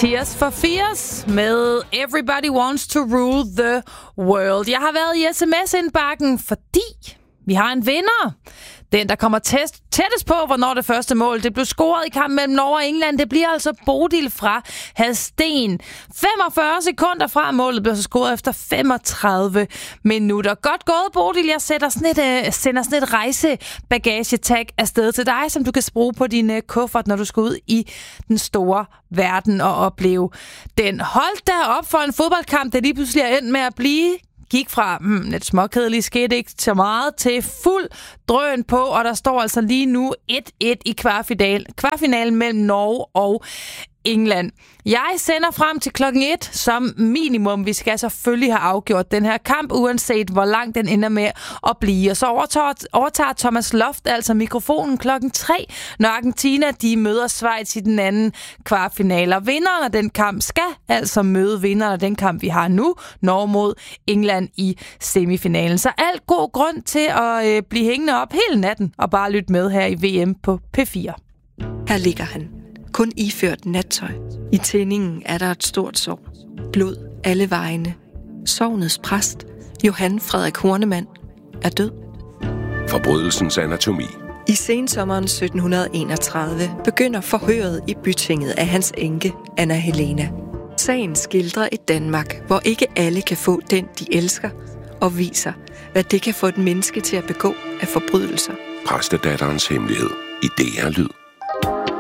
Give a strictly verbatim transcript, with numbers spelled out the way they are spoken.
Tears for Fears med Everybody Wants to Rule the World. Jeg har været i sms-indbakken, fordi vi har en vinder. Den, der kommer tæt, tættest på, hvornår det første mål det blev scoret i kampen mellem Norge og England, det bliver altså Bodil fra Hadsten. femogfyrre sekunder fra målet blev så scoret efter femogtredive minutter. Godt gået, Bodil. Jeg sætter sådan et, uh, sender sådan et rejsebagage-tag afsted til dig, som du kan bruge på din uh, kuffert, når du skal ud i den store verden og opleve den. Hold da op for en fodboldkamp, der lige pludselig er endt med at blive... Gik fra hmm, lidt småkedeligt, skete ikke så meget, til fuld drøn på, og der står altså lige nu et et i kvartfinalen, kvartfinalen mellem Norge og England. Jeg sender frem til klokken et som minimum. Vi skal selvfølgelig have afgjort den her kamp, uanset hvor lang den ender med at blive. Og så overtager, overtager Thomas Loft altså mikrofonen klokken tre, når Argentina de møder Schweiz i den anden kvartfinale. Og vinderen af den kamp skal altså møde vinderen af den kamp, vi har nu, Norge mod England i semifinalen. Så alt god grund til at øh, blive hængende op hele natten og bare lytte med her i V M på P fire. Her ligger han. Kun iført nattøj. I tændingen er der et stort sår. Blod alle vegne. Sognets præst, Johan Frederik Hornemann, er død. Forbrydelsens anatomi. I sensommeren sytten enogtredive begynder forhøret i bytinget af hans enke, Anna Helena. Sagen skildrer et Danmark, hvor ikke alle kan få den, de elsker, og viser, hvad det kan få et menneske til at begå af forbrydelser. Præstedatterens hemmelighed i D R Lyd.